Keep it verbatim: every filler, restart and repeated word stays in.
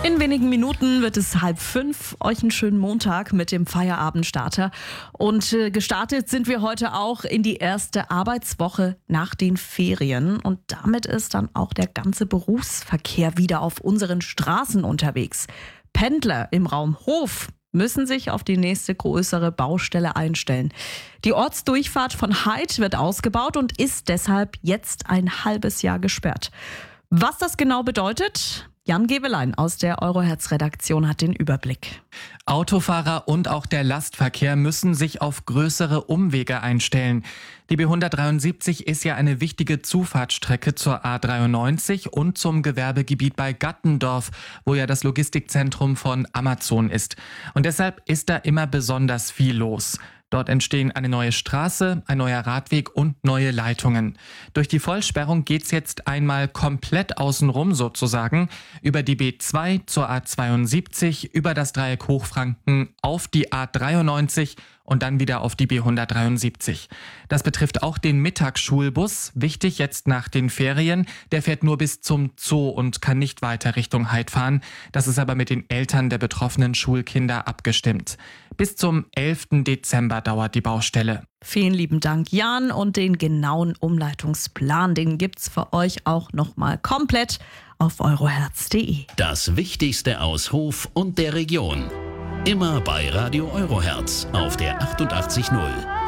In wenigen Minuten wird es halb fünf. Euch einen schönen Montag mit dem Feierabendstarter. Und äh, gestartet sind wir heute auch in die erste Arbeitswoche nach den Ferien. Und damit ist dann auch der ganze Berufsverkehr wieder auf unseren Straßen unterwegs. Pendler im Raum Hof müssen sich auf die nächste größere Baustelle einstellen. Die Ortsdurchfahrt von Heid wird ausgebaut und ist deshalb jetzt ein halbes Jahr gesperrt. Was das genau bedeutet? Jan Gewelein aus der Eurohertz-Redaktion hat den Überblick. Autofahrer und auch der Lastverkehr müssen sich auf größere Umwege einstellen. Die B hundertdreiundsiebzig ist ja eine wichtige Zufahrtsstrecke zur A dreiundneunzig und zum Gewerbegebiet bei Gattendorf, wo ja das Logistikzentrum von Amazon ist. Und deshalb ist da immer besonders viel los. Dort entstehen eine neue Straße, ein neuer Radweg und neue Leitungen. Durch die Vollsperrung geht's jetzt einmal komplett außenrum sozusagen, über die B zwei zur A zweiundsiebzig, über das Dreieck Hochfranken auf die A dreiundneunzig und dann wieder auf die B hundertdreiundsiebzig. Das betrifft auch den Mittagsschulbus. Wichtig jetzt nach den Ferien, der fährt nur bis zum Zoo und kann nicht weiter Richtung Heid fahren. Das ist aber mit den Eltern der betroffenen Schulkinder abgestimmt. Bis zum elften Dezember dauert die Baustelle. Vielen lieben Dank, Jan. Und den genauen Umleitungsplan, den gibt's für euch auch nochmal komplett auf eurohertz punkt de. Das Wichtigste aus Hof und der Region. Immer bei Radio Eurohertz auf der achtundachtzig Komma null.